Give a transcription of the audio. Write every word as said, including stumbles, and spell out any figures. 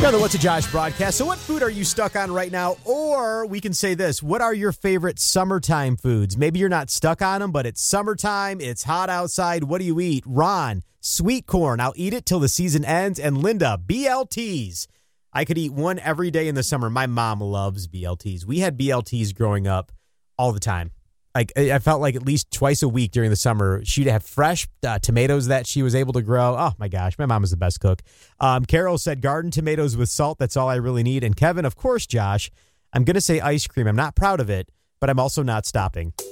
You're on the What's a Josh broadcast. So what food are you stuck on right now? Or we can say this, what are your favorite summertime foods? Maybe you're not stuck on them, but it's summertime, it's hot outside. What do you eat? Ron, sweet corn. I'll eat it till the season ends. And Linda, B L Ts. I could eat one every day in the summer. My mom loves B L Ts. We had B L Ts growing up all the time. Like I felt like at least twice a week during the summer, she'd have fresh uh, tomatoes that she was able to grow. Oh, my gosh. My mom is the best cook. Um, Carol said garden tomatoes with salt. That's all I really need. And Kevin, of course, Josh, I'm going to say ice cream. I'm not proud of it, but I'm also not stopping.